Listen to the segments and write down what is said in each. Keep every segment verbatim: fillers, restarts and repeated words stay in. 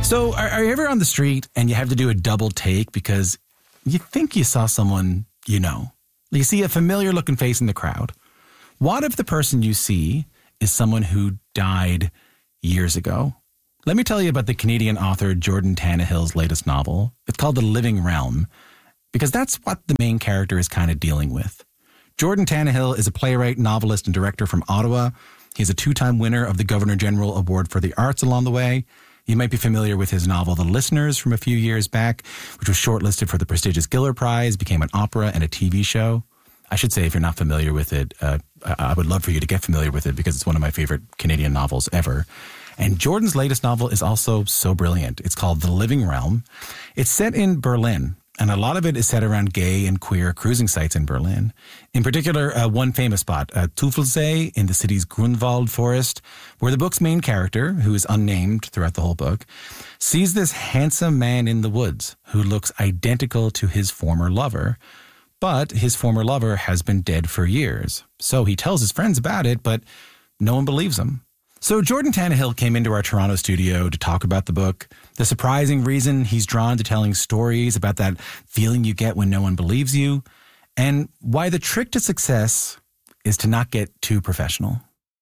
So are, are you ever on the street and you have to do a double take because you think you saw someone you know? You see a familiar looking face in the crowd. What if the person you see is someone who died years ago? Let me tell you about the Canadian author Jordan Tannahill's latest novel. It's called The Living Realm, because that's what the main character is kind of dealing with. Jordan Tannahill is a playwright, novelist, and director from Ottawa. He's a two-time winner of the Governor-General Award for the Arts along the way. You might be familiar with his novel The Listeners from a few years back, which was shortlisted for the prestigious Giller Prize, became an opera and a T V show. I should say, if you're not familiar with it, uh, I would love for you to get familiar with it because it's one of my favorite Canadian novels ever. And Jordan's latest novel is also so brilliant. It's called The Living Realm. It's set in Berlin, and a lot of it is set around gay and queer cruising sites in Berlin. In particular, uh, one famous spot, uh, Teufelsee in the city's Grunwald forest, where the book's main character, who is unnamed throughout the whole book, sees this handsome man in the woods who looks identical to his former lover. But his former lover has been dead for years. So he tells his friends about it, but no one believes him. So Jordan Tannahill came into our Toronto studio to talk about the book, the surprising reason he's drawn to telling stories about that feeling you get when no one believes you, and why the trick to success is to not get too professional.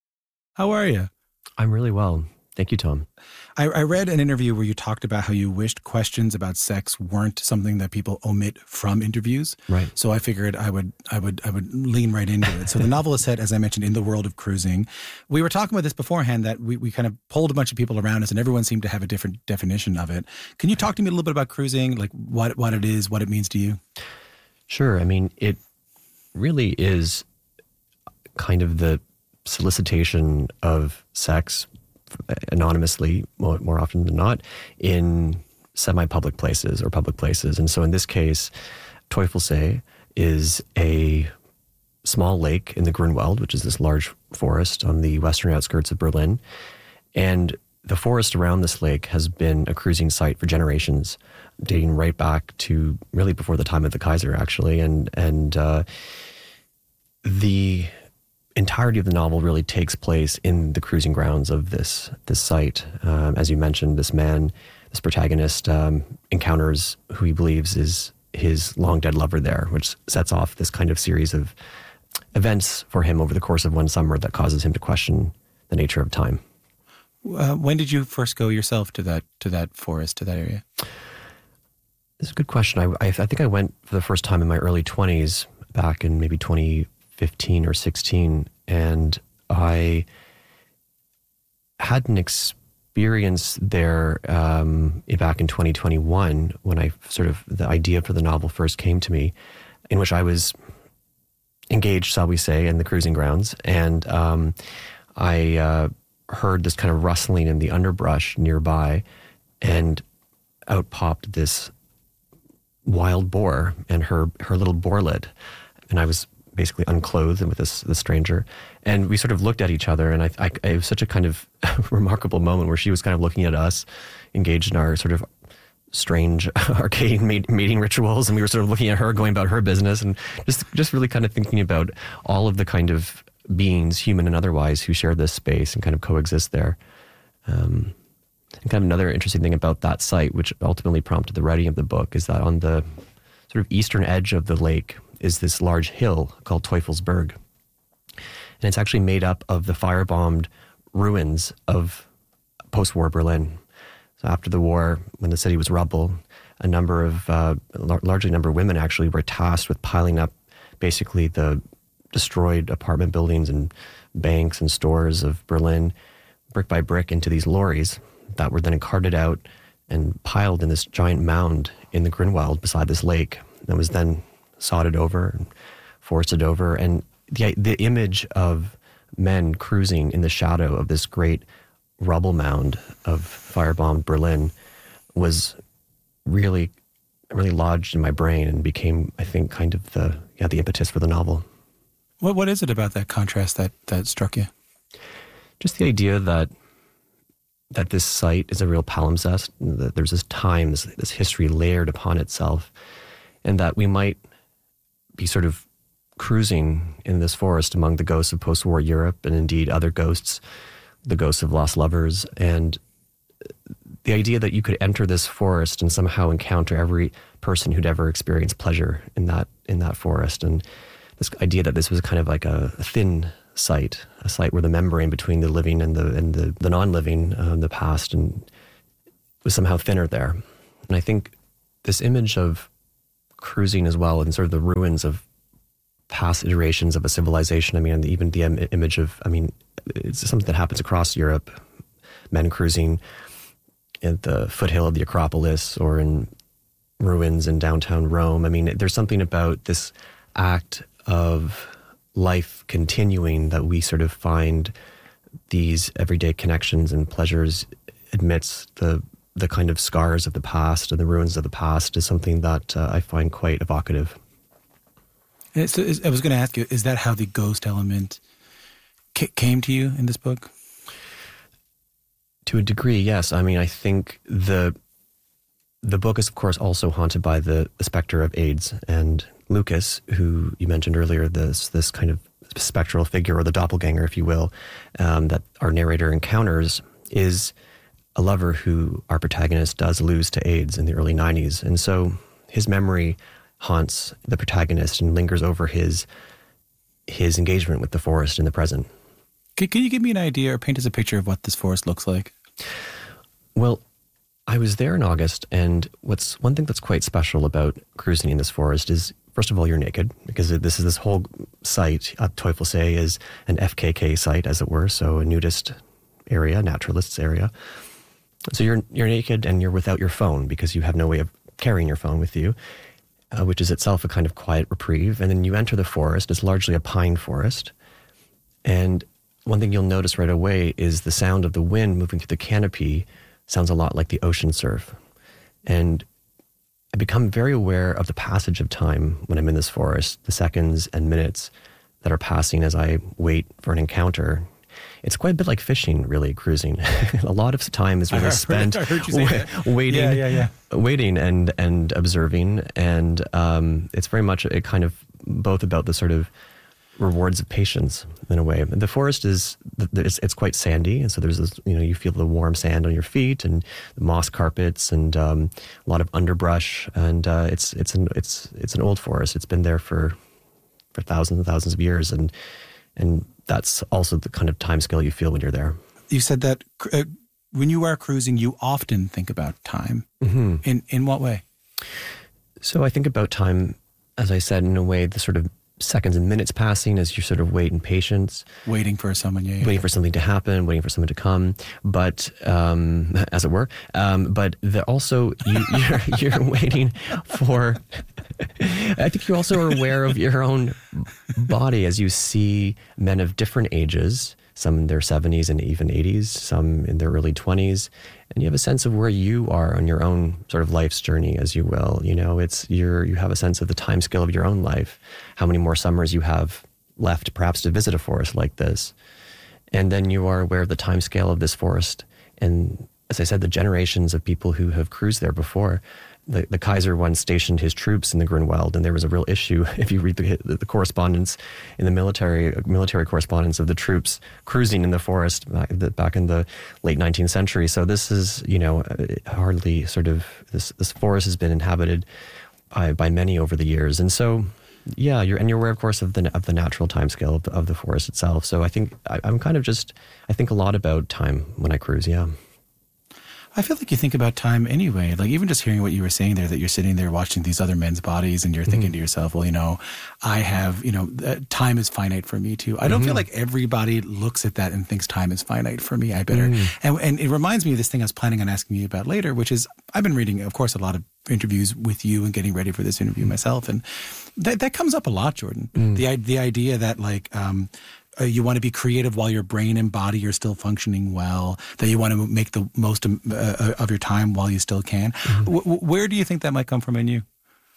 How are you? I'm really well. Thank you, Tom. I, I read an interview where you talked about how you wished questions about sex weren't something that people omit from interviews. Right. So I figured I would, I would, I would lean right into it. So the novel is set, as I mentioned, in the world of cruising. We were talking about this beforehand, that we, we kind of polled a bunch of people around us, and everyone seemed to have a different definition of it. Can you talk to me a little bit about cruising, like what what it is, what it means to you? Sure. I mean, it really is kind of the solicitation of sex anonymously, more, more often than not, in semi-public places or public places. And so in this case, Teufelsee is a small lake in the Grunwald, which is this large forest on the western outskirts of Berlin. And the forest around this lake has been a cruising site for generations, dating right back to really before the time of the Kaiser, actually. And, and uh, the entirety of the novel really takes place in the cruising grounds of this this site. Um, as you mentioned, this man, this protagonist, um, encounters who he believes is his long dead lover there, which sets off this kind of series of events for him over the course of one summer that causes him to question the nature of time. Uh, when did you first go yourself to that to that forest, to that area? It's a good question. I, I, I think I went for the first time in my early twenties, back in maybe twenty fifteen or sixteen, and I had an experience there um, back in twenty twenty-one when I sort of, the idea for the novel first came to me, in which I was engaged, shall we say, in the cruising grounds, and um, I uh, heard this kind of rustling in the underbrush nearby, and out popped this wild boar and her, her little boarlet, and I was basically unclothed and with this, this stranger. And we sort of looked at each other, and I, I, it was such a kind of remarkable moment where she was kind of looking at us, engaged in our sort of strange arcade mating rituals, and we were sort of looking at her going about her business, and just just really kind of thinking about all of the kind of beings, human and otherwise, who share this space and kind of coexist there. Um, and kind of another interesting thing about that site, which ultimately prompted the writing of the book, is that on the sort of eastern edge of the lake is this large hill called Teufelsberg. And it's actually made up of the firebombed ruins of post-war Berlin. So after the war, when the city was rubble, a number of, uh, largely a number of women actually were tasked with piling up basically the destroyed apartment buildings and banks and stores of Berlin, brick by brick, into these lorries that were then carted out and piled in this giant mound in the Grunwald beside this lake that was then sodded over and forested over. And the the image of men cruising in the shadow of this great rubble mound of firebombed Berlin was really, really lodged in my brain and became, I think, kind of the yeah the impetus for the novel. What what is it about that contrast that that struck you? Just the idea that that this site is a real palimpsest, that there's this time, this, this history layered upon itself, and that we might be sort of cruising in this forest among the ghosts of post-war Europe, and indeed other ghosts, the ghosts of lost lovers, and the idea that you could enter this forest and somehow encounter every person who'd ever experienced pleasure in that in that forest, and this idea that this was kind of like a, a thin site, a site where the membrane between the living and the and the, the non-living, uh, the past, and was somehow thinner there. And I think this image of cruising as well, and sort of the ruins of past iterations of a civilization. I mean, and even the im- image of, I mean, it's something that happens across Europe, men cruising at the foothill of the Acropolis or in ruins in downtown Rome. I mean, there's something about this act of life continuing that we sort of find these everyday connections and pleasures amidst the the kind of scars of the past and the ruins of the past is something that uh, I find quite evocative. And so is, I was going to ask you, is that how the ghost element c- came to you in this book? To a degree, yes. I mean, I think the the book is, of course, also haunted by the, the specter of AIDS. And Lucas, who you mentioned earlier, this this kind of spectral figure, or the doppelganger, if you will, um, that our narrator encounters, is a lover who our protagonist does lose to AIDS in the early nineties. And so his memory haunts the protagonist and lingers over his his engagement with the forest in the present. Can, can you give me an idea or paint us a picture of what this forest looks like? Well, I was there in August, and what's one thing that's quite special about cruising in this forest is, first of all, you're naked, because this is this whole site at Teufelsee is an F K K site, as it were, so a nudist area, naturalists area. So you're you're naked and you're without your phone because you have no way of carrying your phone with you, uh, which is itself a kind of quiet reprieve. And then you enter the forest. It's largely a pine forest. And one thing you'll notice right away is the sound of the wind moving through the canopy sounds a lot like the ocean surf. And I become very aware of the passage of time when I'm in this forest, the seconds and minutes that are passing as I wait for an encounter. It's quite a bit like fishing, really, cruising. A lot of time is really spent I heard you say that. waiting, yeah, yeah, yeah. waiting and and observing, and um, it's very much a kind of both about the sort of rewards of patience in a way. The forest is it's, it's quite sandy, and so there's this, you know, you feel the warm sand on your feet and the moss carpets and um, a lot of underbrush, and uh, it's it's an it's it's an old forest. It's been there for for thousands and thousands of years, and and that's also the kind of time scale you feel when you're there. You said that uh, when you are cruising, you often think about time. Mm-hmm. In in what way? So I think about time, as I said, in a way, the sort of seconds and minutes passing as you sort of wait in patience. Waiting for someone, yeah. yeah. Waiting for something to happen, waiting for someone to come, but, um, as it were. Um, but the, also, you, you're, you're waiting for, I think you also are aware of your own body as you see men of different ages, some in their seventies and even eighties, some in their early twenties. And you have a sense of where you are on your own sort of life's journey, as you will. You know, it's you're you have a sense of the time scale of your own life, how many more summers you have left, perhaps, to visit a forest like this. And then you are aware of the time scale of this forest. And as I said, the generations of people who have cruised there before. The, the Kaiser once stationed his troops in the Grunwald, and there was a real issue if you read the, the correspondence in the military military correspondence of the troops cruising in the forest back, the, back in the late nineteenth century. So this is, you know, hardly sort of, this, this forest has been inhabited by, by many over the years. And so, yeah, you're, and you're aware, of course, of the of the natural timescale of, of the forest itself. So I think I, I'm kind of just, I think a lot about time when I cruise, yeah. I feel like you think about time anyway. Like, even just hearing what you were saying there, that you're sitting there watching these other men's bodies and you're thinking mm-hmm. to yourself, well, you know, I have, you know, uh, time is finite for me too. I don't mm-hmm. feel like everybody looks at that and thinks time is finite for me. I better. Mm. And, and it reminds me of this thing I was planning on asking you about later, which is I've been reading, of course, a lot of interviews with you and getting ready for this interview myself. And that, that comes up a lot, Jordan. Mm. The, the idea that like, um, Uh, you want to be creative while your brain and body are still functioning well, that you want to make the most of, uh, of your time while you still can. Mm-hmm. W- where do you think that might come from in you?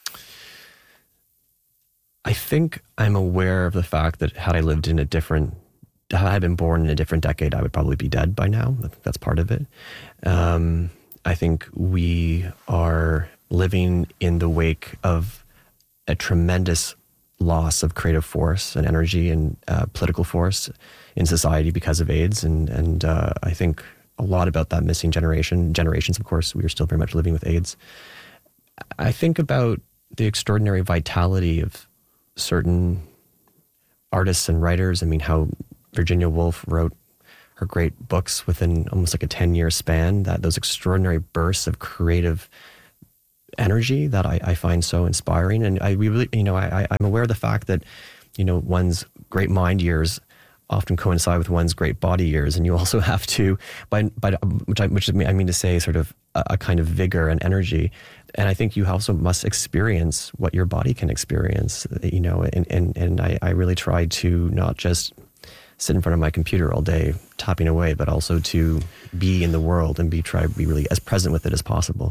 I think I'm aware of the fact that had I lived in a different, had I been born in a different decade, I would probably be dead by now. I think that's part of it. Um, I think we are living in the wake of a tremendous loss of creative force and energy and uh, political force in society because of AIDS. And, and uh, I think a lot about that missing generation. Generations, of course, we are still very much living with AIDS. I think about the extraordinary vitality of certain artists and writers. I mean, how Virginia Woolf wrote her great books within almost like a ten-year span, that those extraordinary bursts of creative energy that I, I find so inspiring. And I we really, you know, I, I'm aware of the fact that, you know, one's great mind years often coincide with one's great body years, and you also have to, by, by which I which I mean to say, sort of a, a kind of vigor and energy. And I think you also must experience what your body can experience, you know. And and and I, I really try to not just sit in front of my computer all day tapping away, but also to be in the world and be try to be really as present with it as possible.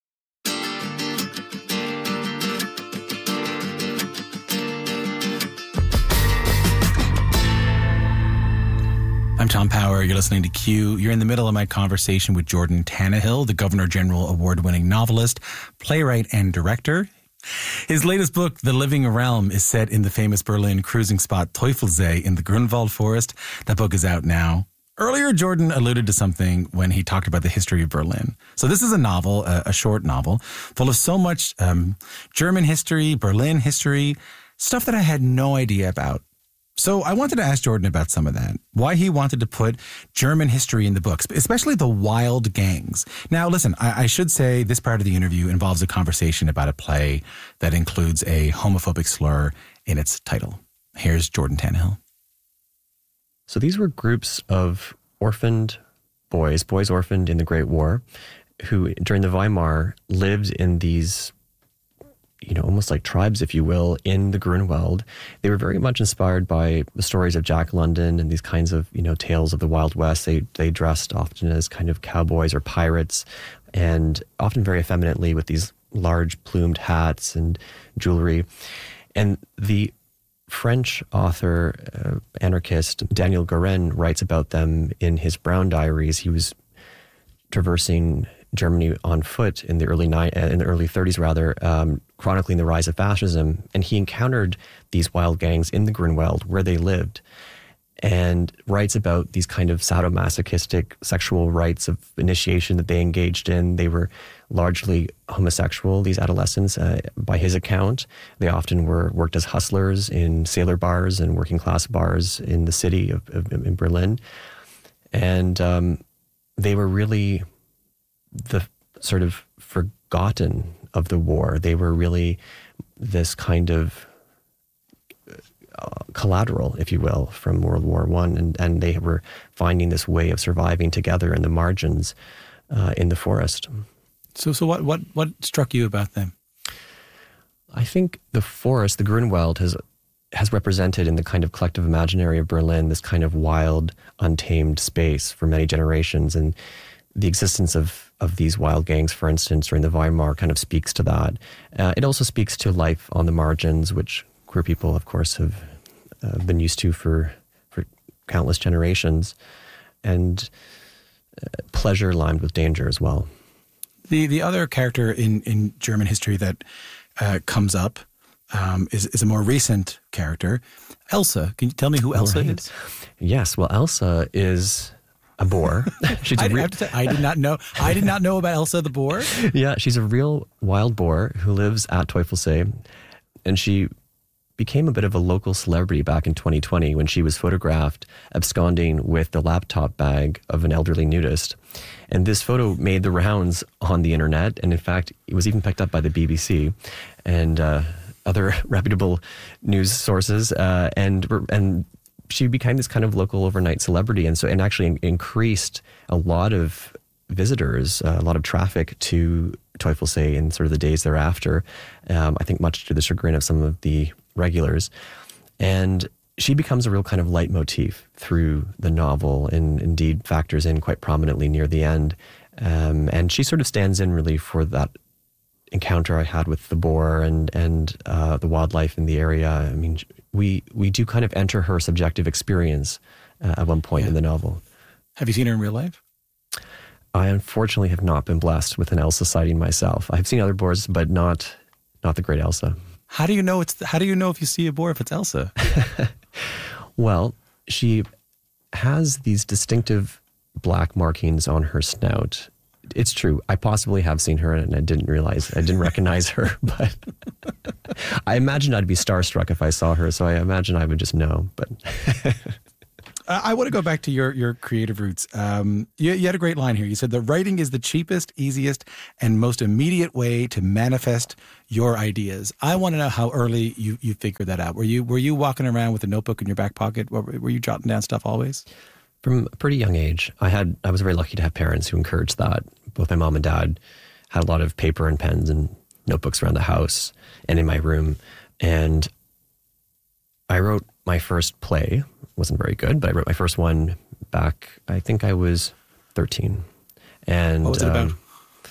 I'm Tom Power. You're listening to Q. You're in the middle of my conversation with Jordan Tannahill, the Governor General Award-winning novelist, playwright, and director. His latest book, The Living Realm, is set in the famous Berlin cruising spot Teufelsee in the Grunwald Forest. That book is out now. Earlier, Jordan alluded to something when he talked about the history of Berlin. So this is a novel, a, a short novel, full of so much um, German history, Berlin history, stuff that I had no idea about. So I wanted to ask Jordan about some of that, why he wanted to put German history in the books, especially the wild gangs. Now, listen, I, I should say this part of the interview involves a conversation about a play that includes a homophobic slur in its title. Here's Jordan Tannahill. So these were groups of orphaned boys, boys orphaned in the Great War, who during the Weimar lived in these, you know, almost like tribes, if you will, in the Grunwald. They were very much inspired by the stories of Jack London and these kinds of, you know, tales of the Wild West. They they dressed often as kind of cowboys or pirates, and often very effeminately with these large plumed hats and jewelry. And the French author, uh, anarchist Daniel Guérin writes about them in his Brown Diaries. He was traversing Germany on foot in the early ni- in the early thirties, rather, um, chronicling the rise of fascism, and he encountered these wild gangs in the Grunwald where they lived, and writes about these kind of sadomasochistic sexual rites of initiation that they engaged in. They were largely homosexual, these adolescents, uh, by his account. They often were worked as hustlers in sailor bars and working class bars in the city of, of in Berlin, and um, they were really the sort of forgotten of the war. They were really this kind of uh, collateral, if you will, from World War One, and and they were finding this way of surviving together in the margins, uh, in the forest. So, so what, what, what struck you about them? I think the forest, the Grunwald, has has represented in the kind of collective imaginary of Berlin this kind of wild, untamed space for many generations, and the existence of of these wild gangs, for instance, during the Weimar, kind of speaks to that. Uh, it also speaks to life on the margins, which queer people, of course, have uh, been used to for for countless generations, and uh, pleasure lined with danger as well. The the other character in, in German history that uh, comes up um, is is a more recent character, Elsa. Can you tell me who Elsa right. is? Yes, well, Elsa is a boar. She's a I, real, have to say, I did not know. I did not know about Elsa the boar. Yeah, she's a real wild boar who lives at Teufelsee, and she became a bit of a local celebrity back in twenty twenty when she was photographed absconding with the laptop bag of an elderly nudist. And this photo made the rounds on the internet, and in fact, it was even picked up by the B B C and uh, other reputable news sources. Uh, and and she became this kind of local overnight celebrity, and so and actually increased a lot of visitors, uh, a lot of traffic to Teufelsee in sort of the days thereafter. Um, I think much to the chagrin of some of the regulars, and she becomes a real kind of leitmotif through the novel, and indeed factors in quite prominently near the end. Um, and she sort of stands in really for that encounter I had with the boar and and uh, the wildlife in the area. I mean, we we do kind of enter her subjective experience uh, at one point yeah. in the novel. Have you seen her in real life? I unfortunately have not been blessed with an Elsa sighting myself. I've seen other boars, but not not the great Elsa. How do you know it's? How do you know if you see a boar if it's Elsa? Well, she has these distinctive black markings on her snout. It's true. I possibly have seen her and I didn't realize, I didn't recognize her, but I imagine I'd be starstruck if I saw her. So I imagine I would just know, but. I want to go back to your, your creative roots. Um, you, you had a great line here. You said the writing is the cheapest, easiest, and most immediate way to manifest your ideas. I want to know how early you, you figured that out. Were you were you walking around with a notebook in your back pocket? Were, were you jotting down stuff always? From a pretty young age, I had I was very lucky to have parents who encouraged that. Both my mom and dad had a lot of paper and pens and notebooks around the house and in my room. And I wrote my first play. Wasn't very good, but I wrote my first one back, I think I was thirteen. And what was it about? Um,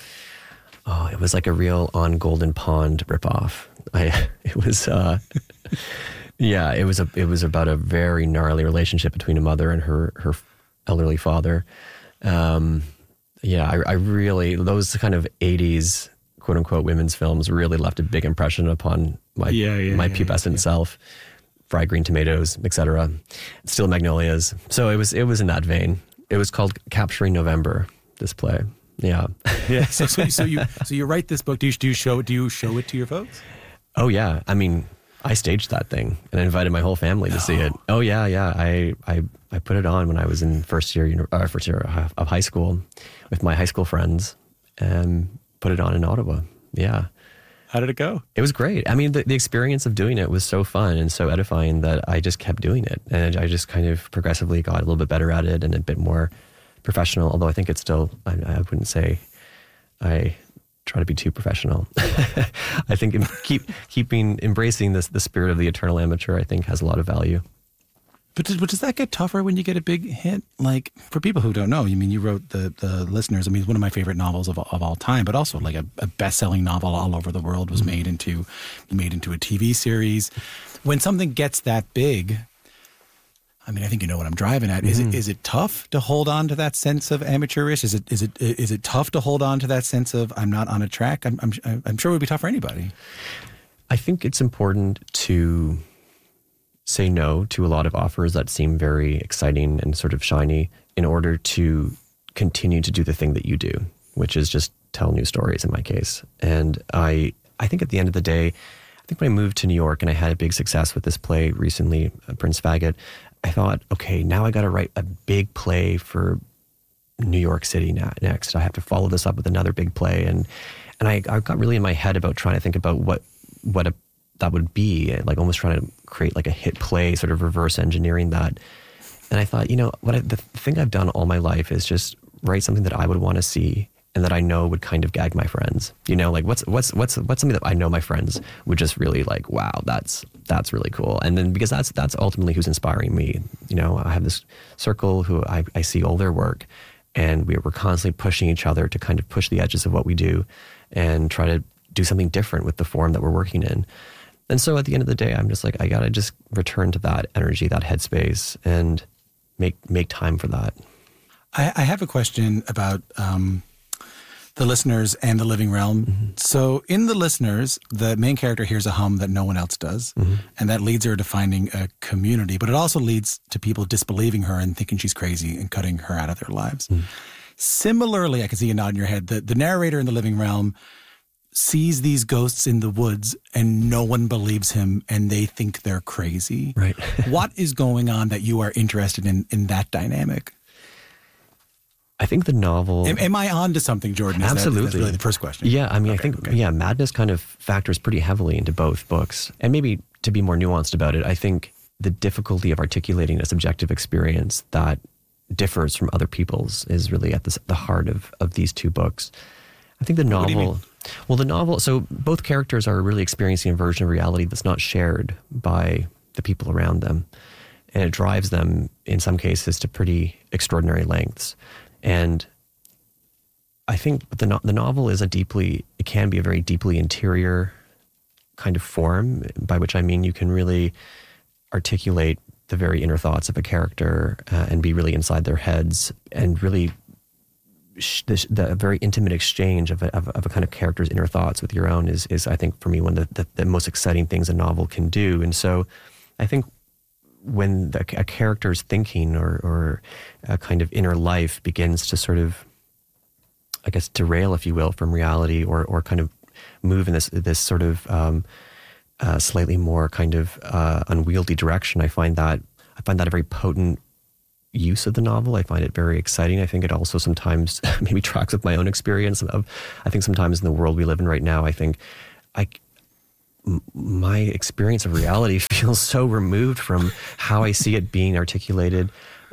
oh, it was like a real On Golden Pond ripoff. I it was uh yeah, it was a it was about a very gnarly relationship between a mother and her her elderly father. Um yeah, I, I really those kind of eighties quote unquote women's films really left a big impression upon my yeah, yeah, my yeah, pubescent yeah. self. Fried green tomatoes, et cetera. Steel magnolias. So it was it was in that vein. It was called Capturing November. This play, yeah, yeah. So, so, so you so you write this book. Do you do you show do you show it to your folks? Oh yeah. I mean, I staged that thing and I invited my whole family to no. see it. Oh yeah, yeah. I, I I put it on when I was in first year uh, first year of high school with my high school friends and put it on in Ottawa. Yeah. How did it go? It was great. I mean, the, the experience of doing it was so fun and so edifying that I just kept doing it. And I just kind of progressively got a little bit better at it and a bit more professional. Although I think it's still, I, I wouldn't say I try to be too professional. I think keep keeping, embracing this, the spirit of the eternal amateur, I think has a lot of value. But does, but does that get tougher when you get a big hit? Like, for people who don't know, you mean you wrote the the Listeners. I mean, it's one of my favorite novels of of all time. But also, like a, a best-selling novel all over the world was made into made into a T V series. When something gets that big, I mean, I think you know what I'm driving at. Is mm-hmm. it is it tough to hold on to that sense of amateurish? Is it is it is it tough to hold on to that sense of I'm not on a track? I'm I'm, I'm sure it would be tough for anybody. I think it's important to say no to a lot of offers that seem very exciting and sort of shiny in order to continue to do the thing that you do, which is just tell new stories in my case. And I, I think at the end of the day, I think when I moved to New York and I had a big success with this play recently, uh, Prince Faggot, I thought, okay, now I got to write a big play for New York City now, next. I have to follow this up with another big play. And, and I, I got really in my head about trying to think about what, what a, that would be, like almost trying to create like a hit play, sort of reverse engineering that. And I thought, you know, what I, the thing I've done all my life is just write something that I would want to see and that I know would kind of gag my friends. You know, like what's what's what's what's something that I know my friends would just really like, wow, that's that's really cool. And then because that's that's ultimately who's inspiring me. You know, I have this circle who I, I see all their work, and we we're constantly pushing each other to kind of push the edges of what we do and try to do something different with the form that we're working in. And so at the end of the day, I'm just like, I got to just return to that energy, that headspace, and make make time for that. I, I have a question about um, the Listeners and the Living Realm. Mm-hmm. So in the Listeners, the main character hears a hum that no one else does, mm-hmm. and that leads her to finding a community. But it also leads to people disbelieving her and thinking she's crazy and cutting her out of their lives. Mm-hmm. Similarly, I can see you nod in your head, the, the narrator in the Living Realm sees these ghosts in the woods and no one believes him and they think they're crazy. Right. What is going on that you are interested in in that dynamic? I think the novel... Am, am I on to something, Jordan? Is Absolutely. That, that's really the first question. Yeah, I mean, okay, I think, okay. yeah, madness kind of factors pretty heavily into both books. And maybe to be more nuanced about it, I think the difficulty of articulating a subjective experience that differs from other people's is really at the, the heart of, of these two books. I think the novel... What do you mean? Well, the novel... So both characters are really experiencing a version of reality that's not shared by the people around them. And it drives them, in some cases, to pretty extraordinary lengths. And I think the no- the novel is a deeply, it can be a very deeply interior kind of form, by which I mean you can really articulate the very inner thoughts of a character uh, and be really inside their heads and really sh- the, the very intimate exchange of a, of, of a kind of character's inner thoughts with your own is, is I think, for me, one of the, the, the most exciting things a novel can do. And so I think when the, a character's thinking or, or a kind of inner life begins to sort of, I guess, derail, if you will, from reality, or or kind of move in this this sort of um, uh, slightly more kind of uh, unwieldy direction, I find that I find that a very potent use of the novel. I find it very exciting. I think it also sometimes maybe tracks with my own experience of, I think sometimes in the world we live in right now, I think I, m- my experience of reality feels so removed from how I see it being articulated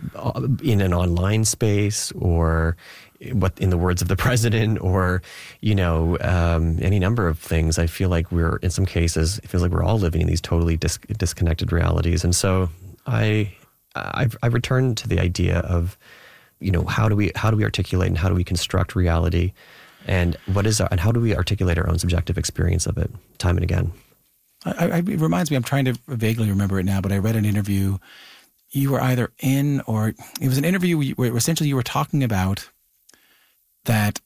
in an online space, or what, in the words of the president, or, you know, um, any number of things. I feel like we're, in some cases, it feels like we're all living in these totally dis- disconnected realities. And so I, I've, I've returned to the idea of, you know, how do we how do we articulate and how do we construct reality, and what is our, and how do we articulate our own subjective experience of it time and again. I, I, it reminds me, I'm trying to vaguely remember it now, but I read an interview you were either in, or it was an interview where essentially you were talking about that.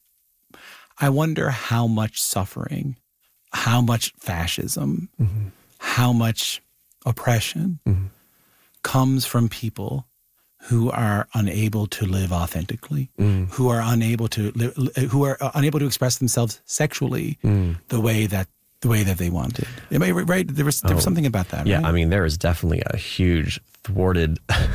I wonder how much suffering, how much fascism, mm-hmm. how much oppression mm-hmm. comes from people who are unable to live authentically, mm. who are unable to live, who are unable to express themselves sexually mm. the way that the way that they wanted. Am I right? There was there was oh, something about that. Yeah, right? I mean, there is definitely a huge thwarted,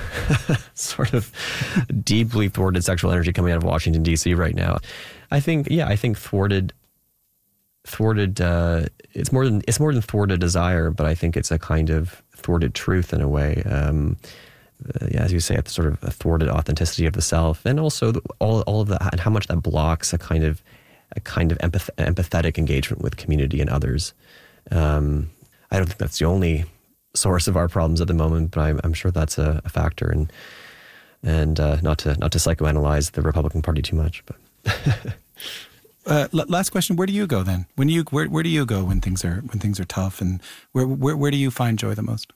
sort of deeply thwarted sexual energy coming out of Washington D C right now. I think, yeah, I think thwarted, thwarted. Uh, it's more than it's more than thwarted desire, but I think it's a kind of thwarted truth in a way. Um, uh, yeah, as you say, it's sort of a thwarted authenticity of the self, and also the, all all of that, and how much that blocks a kind of a kind of empath- empathetic engagement with community and others. Um, I don't think that's the only source of our problems at the moment, but I'm, I'm sure that's a, a factor. And and uh, not to not to psychoanalyze the Republican Party too much, but. Uh, l- last question: where do you go then? When you where where do you go when things are when things are tough, and where where where do you find joy the most?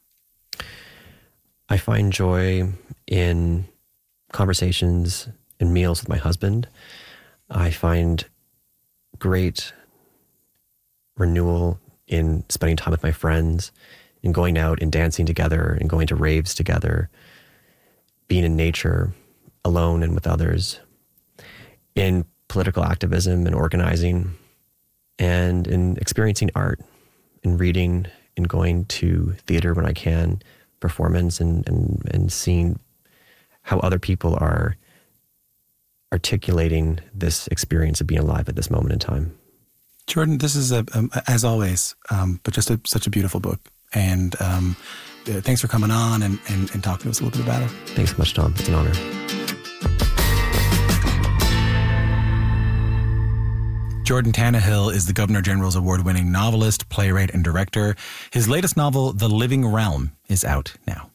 I find joy in conversations and meals with my husband. I find great renewal in spending time with my friends, in going out and dancing together, and going to raves together, being in nature, alone and with others, in political activism and organizing, and in experiencing art, in reading, in going to theater when I can, performance, and, and, and seeing how other people are articulating this experience of being alive at this moment in time. Jordan, this is, a, um, as always, um, but just a, such a beautiful book. And um, uh, thanks for coming on and, and, and talking to us a little bit about it. Thanks so much, Tom. It's an honor. Jordan Tannahill is the Governor General's award-winning novelist, playwright, and director. His latest novel, The Living Realm, is out now.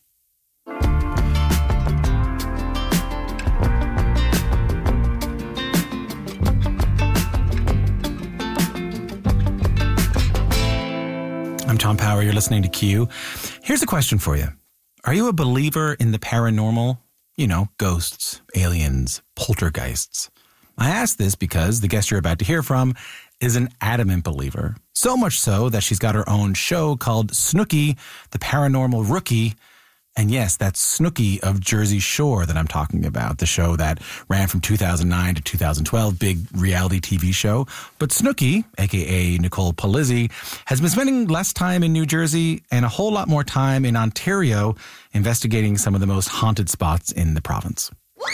I'm Tom Power. You're listening to Q. Here's a question for you. Are you a believer in the paranormal? You know, ghosts, aliens, poltergeists. I ask this because the guest you're about to hear from is an adamant believer. So much so that she's got her own show called Snooki, the Paranormal Rookie. And yes, that's Snooki of Jersey Shore that I'm talking about, the show that ran from two thousand nine to two thousand twelve, big reality T V show. But Snooki, a k a. Nicole Palizzi, has been spending less time in New Jersey and a whole lot more time in Ontario investigating some of the most haunted spots in the province.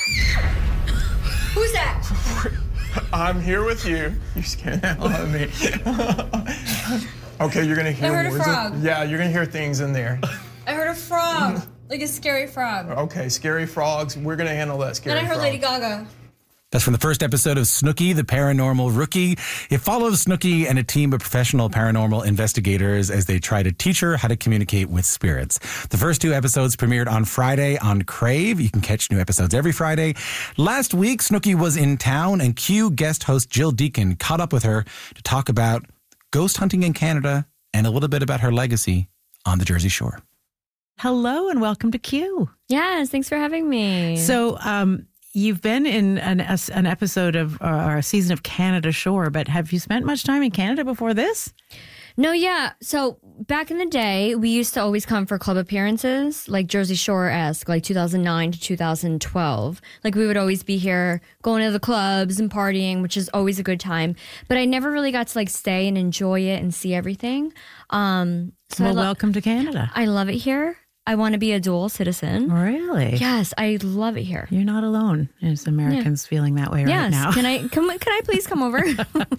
Who's that? I'm here with you. You scared the hell out of me. Okay, you're gonna hear. I heard a words frog. Of, yeah, you're gonna hear things in there. I heard a frog, like a scary frog. Okay, scary frogs. We're gonna handle that scary. Then I heard frog. Lady Gaga. That's from the first episode of Snooki, the Paranormal Rookie. It follows Snooki and a team of professional paranormal investigators as they try to teach her how to communicate with spirits. The first two episodes premiered on Friday on Crave. You can catch new episodes every Friday. Last week, Snooki was in town, and Q guest host Jill Deacon caught up with her to talk about ghost hunting in Canada and a little bit about her legacy on the Jersey Shore. Hello and welcome to Q. Yes, thanks for having me. So, um, you've been in an, an episode of uh, or a season of Canada Shore, but have you spent much time in Canada before this? No, yeah. So back in the day, we used to always come for club appearances, like Jersey Shore-esque, like two thousand nine to two thousand twelve. Like we would always be here going to the clubs and partying, which is always a good time. But I never really got to like stay and enjoy it and see everything. Um, so well, I lo- welcome to Canada. I love it here. I want to be a dual citizen. Really? Yes, I love it here. You're not alone as Americans feeling that way right Yes. now. Can I come? Can I please come over?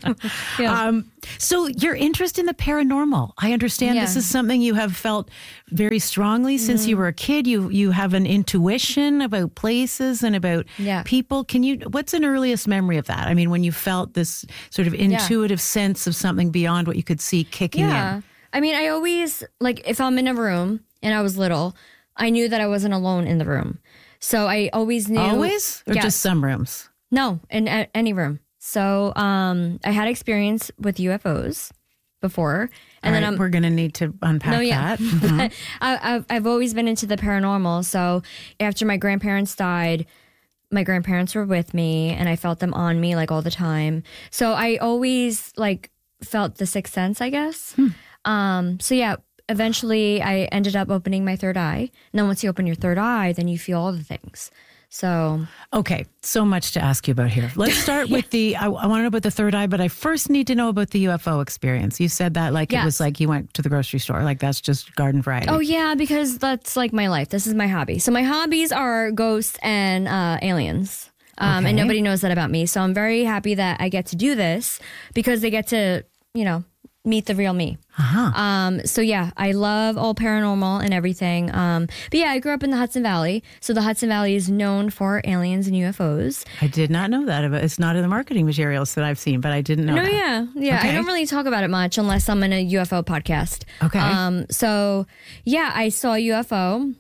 yeah. Um, so your interest in the paranormal, I understand Yeah. this is something you have felt very strongly since you were a kid. You you have an intuition about places and about Yeah. people. Can you, what's an earliest memory of that? I mean, when you felt this sort of intuitive sense of something beyond what you could see kicking Yeah. in. I mean, I always, like, if I'm in a room and I was little, I knew that I wasn't alone in the room. So I always knew. Always? Or Yes. just some rooms? No, in a- any room. So um, I had experience with U F Os before. And All then right, I'm. we're going to need to unpack No, yeah. that. Mhm. I, I've, I've always been into the paranormal. So after my grandparents died, my grandparents were with me and I felt them on me like all the time. So I always like felt the sixth sense, I guess. Hmm. Um, so yeah, eventually I ended up opening my third eye. And then once you open your third eye, then you feel all the things. So Okay, so much to ask you about here. Let's start with the, I, I want to know about the third eye, but I first need to know about the U F O experience. You said that like it Yes. was like you went to the grocery store, like that's just garden variety. Oh yeah, because that's like my life. This is my hobby. So my hobbies are ghosts and uh, aliens. Um, Okay. And nobody knows that about me. So I'm very happy that I get to do this because they get to, you know, meet the real me. Uh-huh. Um, so yeah, I love all paranormal and everything. Um, but yeah, I grew up in the Hudson Valley. So the Hudson Valley is known for aliens and U F Os. I did not know that. About, it's not in the marketing materials that I've seen, but I didn't know No, that. yeah, yeah. Okay. I don't really talk about it much unless I'm in a U F O podcast. Okay. Um. So yeah, I saw a U F O.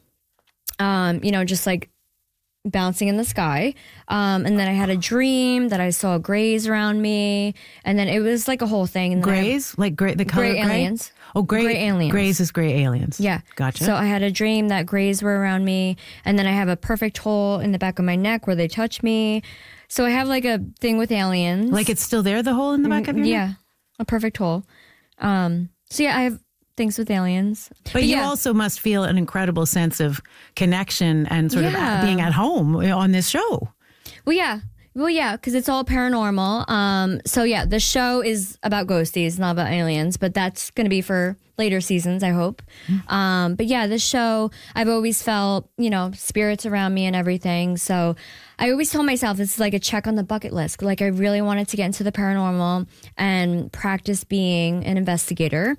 Um. You know, just like bouncing in the sky. Um. And then I had a dream that I saw grays around me, and then it was like a whole thing. And then I- Grays? Like gray, the color Gray gray? aliens. Oh, gray, Gray aliens. Grays is gray aliens. Yeah. Gotcha. So I had a dream that grays were around me, and then I have a perfect hole in the back of my neck where they touch me. So I have like a thing with aliens. like it's still there, the hole in the back of your yeah, neck? a perfect hole. Um. So yeah, I have things with aliens. But, you yeah. also must feel an incredible sense of connection and sort Yeah. of being at home on this show. Well, yeah. Well, yeah, because it's all paranormal. Um, so yeah, the show is about ghosties, not about aliens, but that's going to be for later seasons, I hope. Um, but yeah, this show, I've always felt, you know, spirits around me and everything. So I always told myself this is like a check on the bucket list. Like I really wanted to get into the paranormal and practice being an investigator.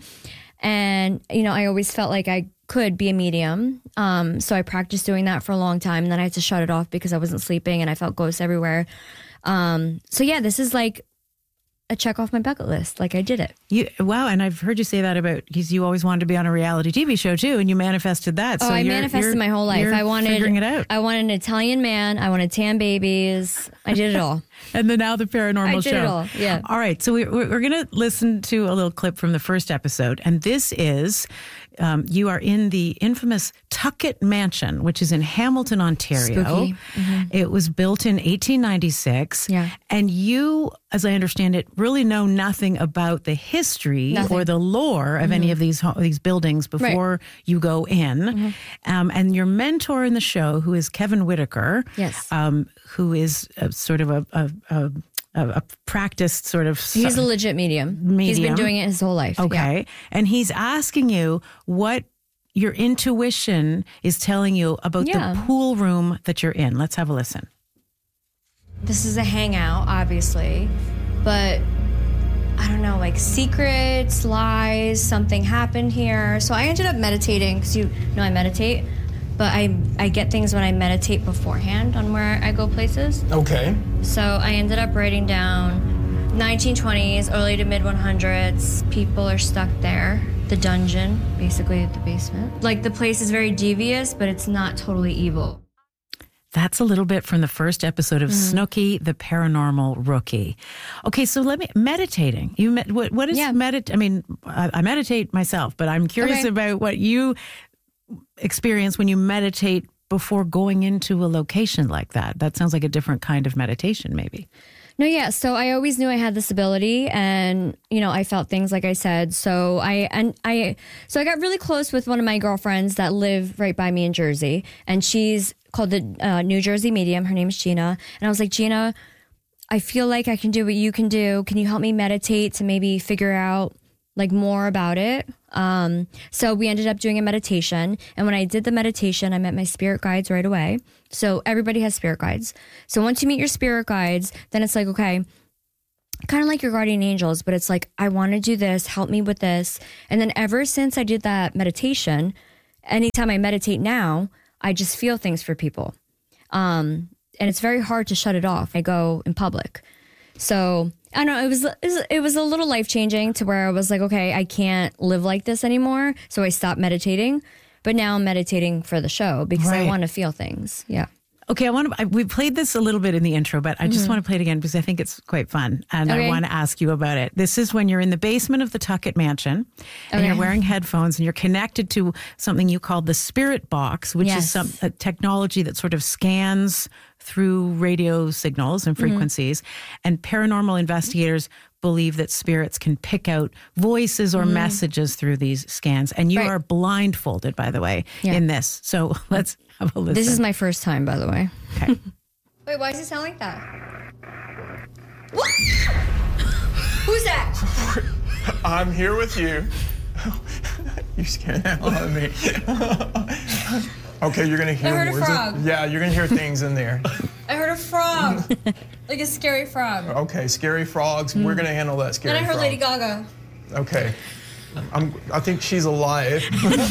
And, you know, I always felt like I could be a medium. Um, so I practiced doing that for a long time. And then I had to shut it off because I wasn't sleeping and I felt ghosts everywhere. Um, so yeah, this is like a check off my bucket list. Like I did it. You, wow, and I've heard you say that about, because you always wanted to be on a reality T V show too, and you manifested that. Oh, so I you're- manifested you're- my whole life. you're I wanted, figuring it out. I wanted an Italian man. I wanted tan babies. I did it all. And then now the paranormal I show. did it all, yeah. All right. So we, we're, we're going to listen to a little clip from the first episode. And this is, um, you are in the infamous Tuckett Mansion, which is in Hamilton, Ontario. Spooky. It was built in eighteen ninety-six. Yeah. And you, as I understand it, really know nothing about the history Nothing. or the lore of any of these ho- these buildings before you go in. Um, and your mentor in the show, who is Kevin Whitaker, Yes. um, who is a, sort of a, a, a, a practiced sort of He's a legit medium. He's Medium. been doing it his whole life. okay, Yeah. and he's asking you what your intuition is telling you about Yeah. the pool room that you're in. Let's have a listen. This is a hangout, obviously, but I don't know, like secrets, lies, something happened here. So I ended up meditating because you know I meditate, but I I get things when I meditate beforehand on where I go places. Okay. So I ended up writing down nineteen twenties, early to mid hundreds. People are stuck there. The dungeon, basically the basement. Like the place is very devious, but it's not totally evil. That's a little bit from the first episode of Mm-hmm. Snooky, the Paranormal Rookie. Okay, so let me meditating. You med, what what is Yeah. medit? I mean, I, I meditate myself, but I'm curious Okay. about what you experience when you meditate before going into a location like that. That sounds like a different kind of meditation, maybe. No, yeah. So I always knew I had this ability, and you know, I felt things like I said. So I and I so I got really close with one of my girlfriends that live right by me in Jersey, and she's called the uh, New Jersey Medium. Her name is Gina, and I was like, Gina, I feel like I can do what you can do. Can you help me meditate to maybe figure out like more about it? Um, so we ended up doing a meditation. And when I did the meditation, I met my spirit guides right away. So everybody has spirit guides. So once you meet your spirit guides, then it's like, okay, kind of like your guardian angels, but it's like, I want to do this, help me with this. And then ever since I did that meditation, anytime I meditate now, I just feel things for people. Um, and it's very hard to shut it off. I go in public. So I don't know, it was, it was it was a little life-changing to where I was like, okay, I can't live like this anymore. So I stopped meditating. But now I'm meditating for the show because Right. I want to feel things. Yeah. Okay, I want to. I, we played this a little bit in the intro, but I just want to play it again because I think it's quite fun, and I Okay. want to ask you about it. This is when you're in the basement of the Tuckett Mansion, and Okay. you're wearing headphones, and you're connected to something you call the Spirit Box, which is Yes. some a technology that sort of scans through radio signals and frequencies, and paranormal investigators believe that spirits can pick out voices or messages through these scans, and you Right. are blindfolded, by the way, Yeah. in this. So let's have a listen. This is my first time, by the way. Okay. Wait, why does it sound like that? What? Who's that? I'm here with you. You scared the hell out of me. Okay, you're gonna hear I heard a words. frog. Yeah, you're gonna hear things in there. I heard a frog. Like a scary frog. Okay, scary frogs. We're gonna handle that scary Then I heard frog. Lady Gaga. Okay. I'm, I think she's alive.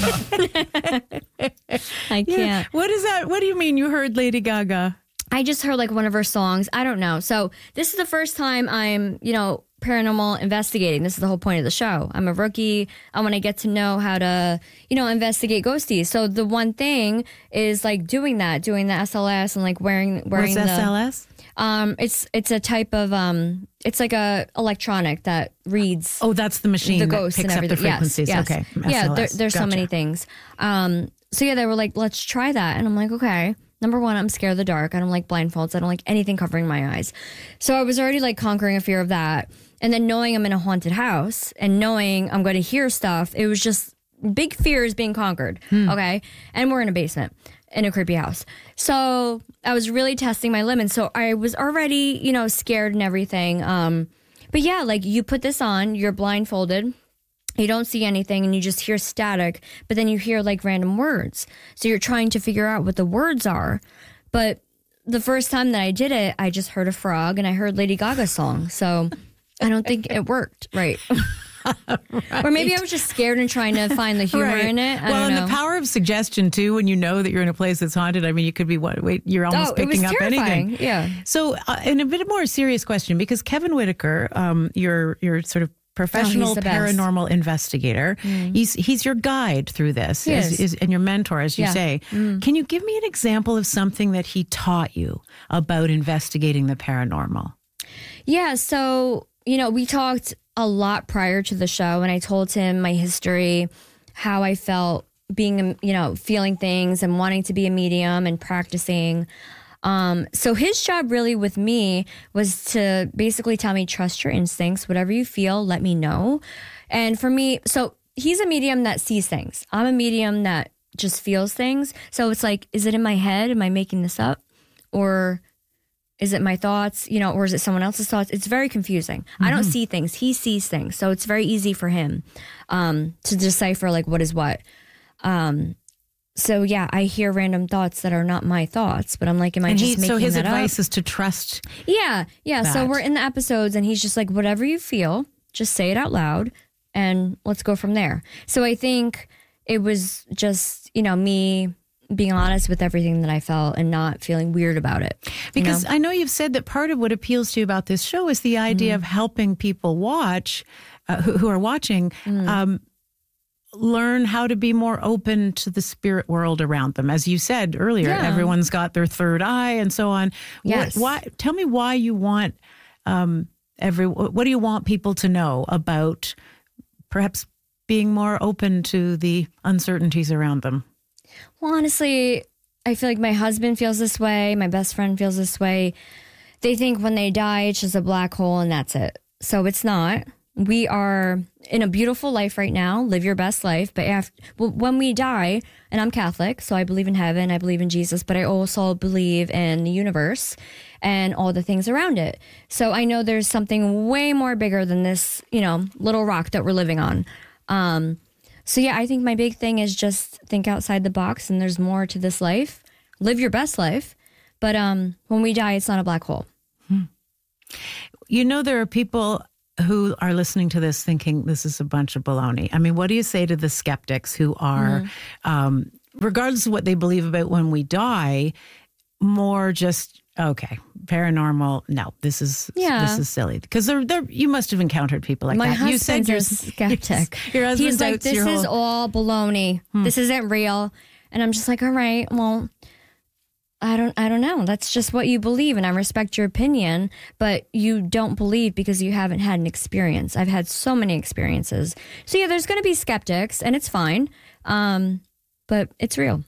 I can't. What is that? What do you mean you heard Lady Gaga? I just heard like one of her songs. I don't know. So this is the first time I'm, you know, paranormal investigating. This is the whole point of the show. I'm a rookie. I want to get to know how to, you know, investigate ghosties. So the one thing is like doing that, doing the S L S and like wearing wearing What's the S L S? um it's it's a type of um it's like a electronic that reads Oh, that's the machine the that ghosts picks and up the everything. frequencies. Yes, yes. Okay. Yeah, S L S. there, there's so Gotcha. many things. Um, so yeah, they were like, let's try that. And I'm like, okay. Number one, I'm scared of the dark. I don't like blindfolds. I don't like anything covering my eyes. So I was already like conquering a fear of that. And then knowing I'm in a haunted house and knowing I'm going to hear stuff, it was just big fears being conquered. Okay. And we're in a basement in a creepy house. So I was really testing my limits. So I was already, you know, scared and everything. Um, but yeah, like you put this on, you're blindfolded. You don't see anything and you just hear static, but then you hear like random words. So you're trying to figure out what the words are. But the first time that I did it, I just heard a frog and I heard Lady Gaga's song. So I don't think it worked right. right. Or maybe I was just scared and trying to find the humor Right. in it. I well, don't and know. the power of suggestion too, when you know that you're in a place that's haunted. I mean, you could be what? Wait, you're almost Oh, it was picking up terrifying. anything. Yeah. So, uh, in a bit more serious question, because Kevin Whitaker, um, your your sort of professional the best. paranormal investigator, he's he's your guide through this, He as, is. is, and your mentor, as you Yeah. say. Can you give me an example of something that he taught you about investigating the paranormal? Yeah, so, you know, we talked a lot prior to the show and I told him my history, how I felt being, you know, feeling things and wanting to be a medium and practicing. Um, so his job really with me was to basically tell me, trust your instincts, whatever you feel, let me know. And for me, so he's a medium that sees things. I'm a medium that just feels things. So it's like, is it in my head? Am I making this up? Or is it my thoughts, you know, or is it someone else's thoughts? It's very confusing. I don't see things. He sees things. So it's very easy for him um, to decipher like what is what. Um, so yeah, I hear random thoughts that are not my thoughts, but I'm like, am I And just he, making so his that advice up? is to trust. Yeah, yeah. So that. we're in the episodes and he's just like, whatever you feel, just say it out loud and let's go from there. So I think it was just, you know, me being honest with everything that I felt and not feeling weird about it. you Because know? I know you've said that part of what appeals to you about this show is the idea of helping people watch, uh, who, who are watching, um, learn how to be more open to the spirit world around them. As you said earlier, Yeah. everyone's got their third eye and so on. Yes. What, why? Tell me why you want um, every. What do you want people to know about perhaps being more open to the uncertainties around them? Well, honestly, I feel like my husband feels this way. My best friend feels this way. they think when they die, it's just a black hole and that's it. So it's not. We are in a beautiful life right now. Live your best life. But after, well, when we die, and I'm Catholic, so I believe in heaven, I believe in Jesus, but I also believe in the universe and all the things around it. So I know there's something way more bigger than this, you know, little rock that we're living on. Um, so yeah, I think my big thing is just think outside the box, and there's more to this life. Live your best life. But um, when we die, it's not a black hole. Hmm. You know, there are people who are listening to this thinking this is a bunch of baloney. I mean, what do you say to the skeptics who are, mm-hmm. um, regardless of what they believe about when we die, more just, okay, paranormal, no, this is yeah. this is silly. Because they're, they're, you must have encountered people like My that. husband's you said a you're skeptic. Your husband He's like, doubts this your is whole- all baloney. Hmm. This isn't real. And I'm just like, all right, well, I don't I don't know. That's just what you believe, and I respect your opinion, but you don't believe because you haven't had an experience. I've had so many experiences. So yeah, there's going to be skeptics, and it's fine. Um, but it's real.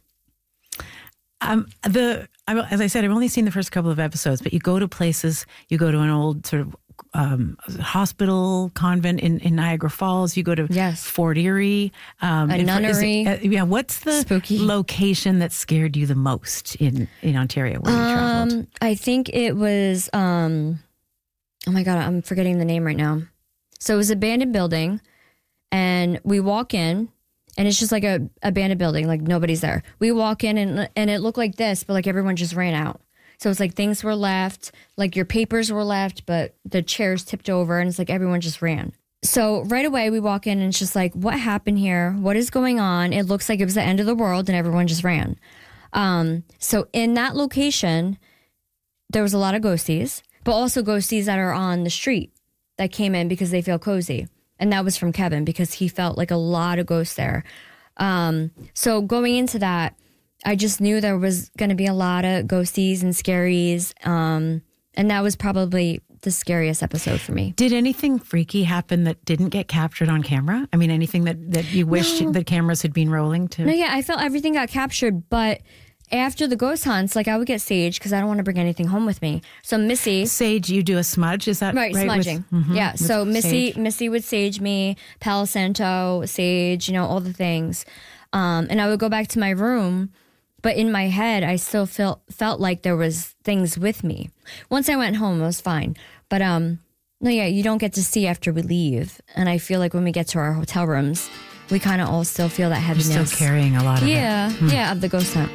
Um, the as I said, I've only seen the first couple of episodes, but you go to places, you go to an old sort of um, hospital convent in, in Niagara Falls. You go to yes. Fort Erie, um, a nunnery. It, uh, yeah, what's the spooky location that scared you the most in, in Ontario where you um, traveled? I think it was. Um, oh my god, I'm forgetting the name right now. So it was an abandoned building, and we walk in. And it's just like a abandoned building, like nobody's there. We walk in and and it looked like this, but like everyone just ran out. So it's like things were left, like your papers were left, but the chairs tipped over, and it's like everyone just ran. So right away we walk in and it's just like, what happened here? What is going on? It looks like it was the end of the world, and everyone just ran. Um, so in that location, there was a lot of ghosties, but also ghosties that are on the street that came in because they feel cozy. And that was from Kevin because he felt like a lot of ghosts there. Um, so going into that, I just knew there was going to be a lot of ghosties and scaries. Um, and that was probably the scariest episode for me. Did anything freaky happen that didn't get captured on camera? I mean, anything that, that you wished No. the cameras had been rolling to? No, yeah, I felt everything got captured, but after the ghost hunts, like I would get Sage because I don't want to bring anything home with me. So Missy, Sage, you do a smudge, is that right? right? Smudging, With, mm-hmm, yeah. with So Missy, sage. Missy would sage me, Palo Santo, sage, you know, all the things, um, and I would go back to my room, but in my head, I still felt felt like there was things with me. Once I went home, it was fine, but um, no, yeah, you don't get to see after we leave, and I feel like when we get to our hotel rooms, we kind of all still feel that heaviness. You're still carrying a lot of yeah, it. Hmm. yeah, of the ghost hunt.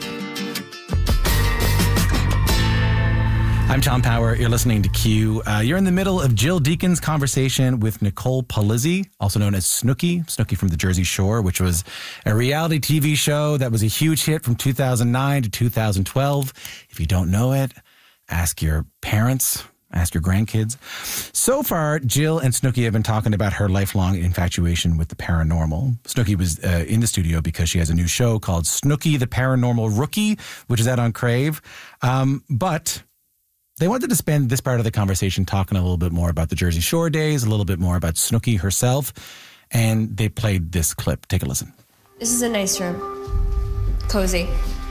I'm Tom Power. You're listening to Q. Uh, you're in the middle of Jill Deacon's conversation with Nicole Palizzi, also known as Snooki, Snooki from the Jersey Shore, which was a reality T V show that was a huge hit from two thousand nine to two thousand twelve. If you don't know it, ask your parents, ask your grandkids. So far, Jill and Snooki have been talking about her lifelong infatuation with the paranormal. Snooki was uh, in the studio because she has a new show called Snooki the Paranormal Rookie, which is out on Crave. Um, but they wanted to spend this part of the conversation talking a little bit more about the Jersey Shore days, a little bit more about Snooki herself, and they played this clip. Take a listen. This is a nice room. Cozy.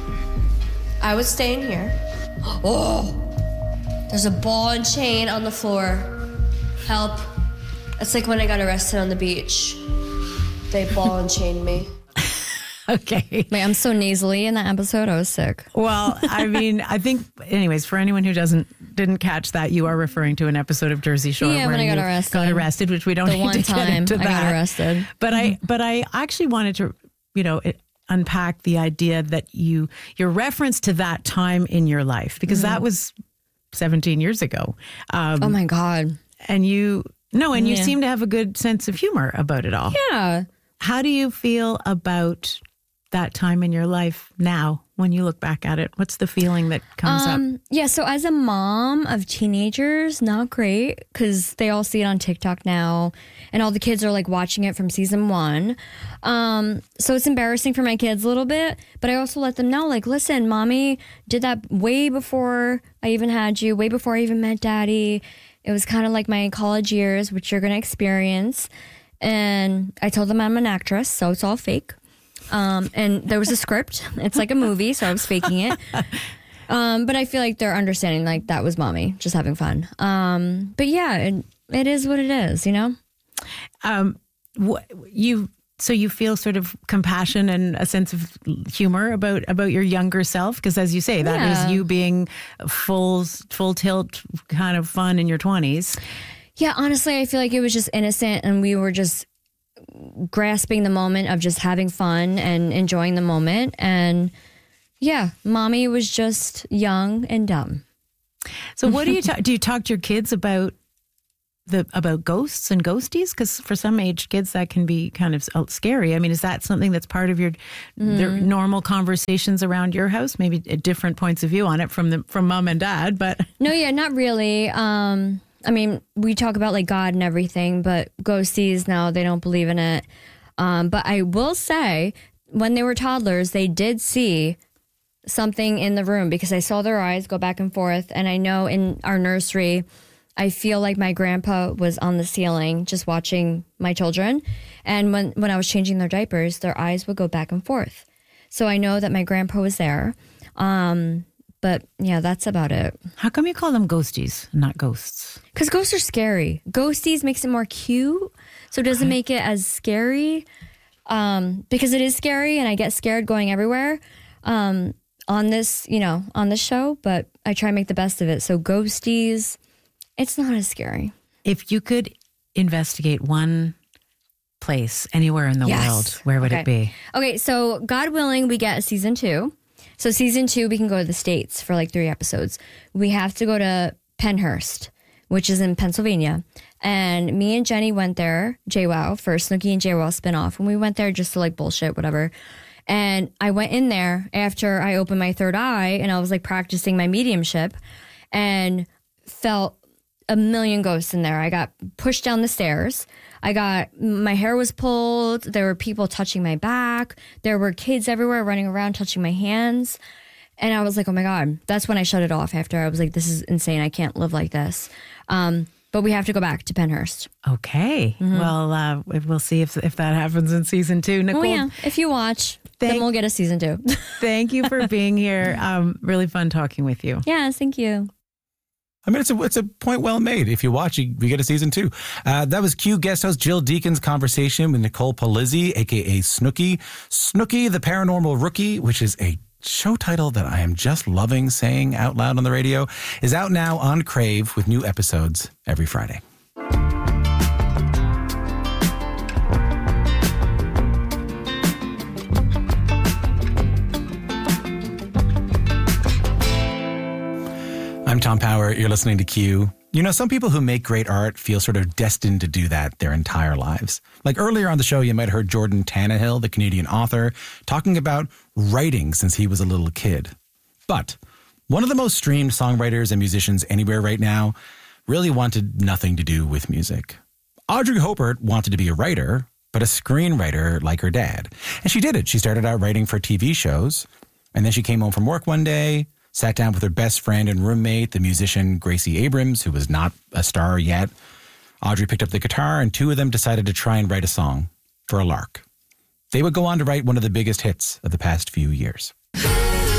I would stay in here. Oh! There's a ball and chain on the floor. Help. It's like when I got arrested on the beach. They ball and chained me. Okay. Wait, I'm so nasally in that episode. I was sick. Well, I mean, I think, anyways, for anyone who doesn't didn't catch that, you are referring to an episode of Jersey Shore Yeah, where when I got you arrested. got arrested, which we don't The need one to time get into I that. got arrested. But I, but I actually wanted to, you know, it, unpack the idea that you your reference to that time in your life, because Mm-hmm. that was seventeen years ago. Um, Oh my God. and you no, and you Yeah. seem to have a good sense of humor about it all. Yeah. How do you feel about that time in your life now when you look back at it? What's the feeling that comes up? Um, yeah, so as a mom of teenagers, not great because they all see it on TikTok now and all the kids are like watching it from season one. Um, so it's embarrassing for my kids a little bit, but I also let them know, like, listen, mommy did that way before I even had you, way before I even met daddy. It was kind of like my college years, which you're going to experience. And I told them I'm an actress, so it's all fake. Um, and there was a script. It's like a movie, so I was faking it. Um, but I feel like they're understanding, like that was mommy just having fun. Um, but yeah, it, it is what it is, you know? Um, wh- you so you feel sort of compassion and a sense of humor about about your younger self, because as you say, that Yeah. is you being full full tilt kind of fun in your twenties. Yeah, honestly, I feel like it was just innocent and we were just grasping the moment of just having fun and enjoying the moment. And yeah, mommy was just young and dumb. So what do you talk, do you talk to your kids about the about ghosts and ghosties? Because for some age kids that can be kind of scary. I mean, is that something that's part of your Mm. the normal conversations around your house? Maybe different points of view on it from the from mom and dad, but No, yeah, not really. Um, I mean, we talk about like God and everything, but ghosties, no, they don't believe in it. Um, but I will say, when they were toddlers, they did see something in the room because I saw their eyes go back and forth. And I know in our nursery, I feel like my grandpa was on the ceiling just watching my children. And when, when I was changing their diapers, their eyes would go back and forth. So I know that my grandpa was there. Um, but yeah, that's about it. how come you call them ghosties, not ghosts? Because ghosts are scary. Ghosties makes it more cute. So it doesn't make it as scary. Um, because it is scary and I get scared going everywhere. Um, on this, you know, on this show, but I try to make the best of it. So ghosties, it's not as scary. If you could investigate one place anywhere in the Yes. world, where would Okay. it be? Okay, so God willing, we get a season two. So season two, we can go to the States for like three episodes. We have to go to Pennhurst, which is in Pennsylvania. And me and Jenny went there, JWoww, for Snooki and JWoww spinoff. And we went there just to like bullshit, whatever. And I went in there after I opened my third eye and I was like practicing my mediumship and felt a million ghosts in there. I got pushed down the stairs. I got, my hair was pulled. There were people touching my back. There were kids everywhere running around touching my hands. And I was like, oh my God. That's when I shut it off after I was like, this is insane. I can't live like this. Um, but we have to go back to Pennhurst. Okay. Well, uh, we'll see if if that happens in season two. Nicole, Oh yeah. If you watch, Thank- then we'll get a season two. thank you for being here. Um, really fun talking with you. Yes, thank you. I mean, it's a it's a point well made. If you watch, you, we get a season two. Uh, that was Q guest host Jill Deacon's conversation with Nicole Palizzi, a k a. Snooki. Snooki, the Paranormal Rookie, which is a show title that I am just loving saying out loud on the radio, is out now on Crave with new episodes every Friday. I'm Tom Power. You're listening to Q. You know, some people who make great art feel sort of destined to do that their entire lives. Like earlier on the show, you might have heard Jordan Tannehill, the Canadian author, talking about writing since he was a little kid. But one of the most streamed songwriters and musicians anywhere right now really wanted nothing to do with music. Audrey Hopert wanted to be a writer, but a screenwriter like her dad. And she did it. She started out writing for T V shows, and then she came home from work one day, sat down with her best friend and roommate, the musician Gracie Abrams, who was not a star yet. Audrey picked up the guitar, and two of them decided to try and write a song for a lark. They would go on to write one of the biggest hits of the past few years.